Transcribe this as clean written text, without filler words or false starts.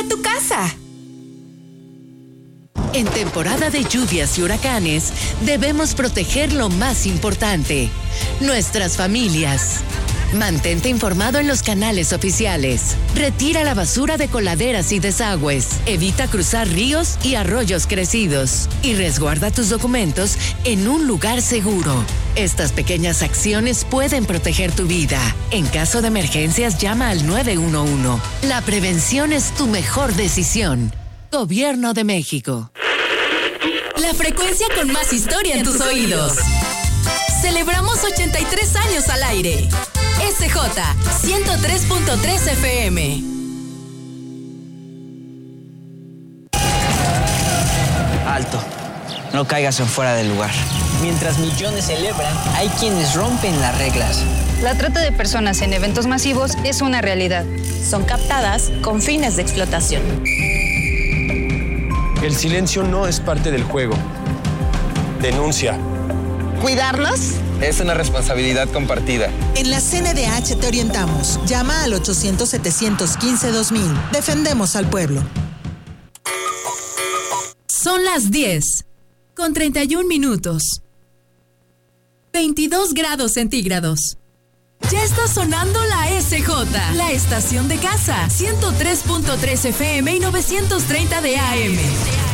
tu casa. En temporada de lluvias y huracanes, debemos proteger lo más importante, nuestras familias. Mantente informado en los canales oficiales. Retira la basura de coladeras y desagües. Evita cruzar ríos y arroyos crecidos. Y resguarda tus documentos en un lugar seguro. Estas pequeñas acciones pueden proteger tu vida. En caso de emergencias, llama al 911. La prevención es tu mejor decisión. Gobierno de México. La frecuencia con más historia en tus oídos. Celebramos 83 años al aire. SJ 103.3 FM. Alto. No caigas en fuera del lugar. Mientras millones celebran, hay quienes rompen las reglas. La trata de personas en eventos masivos es una realidad. Son captadas con fines de explotación. El silencio no es parte del juego. Denuncia. ¿Cuidarnos? Es una responsabilidad compartida. En la CNDH te orientamos. Llama al 800-715-2000. Defendemos al pueblo. Son las 10:31. 22 grados centígrados. Ya está sonando la SJ, la estación de casa. 103.3 FM y 930 de AM.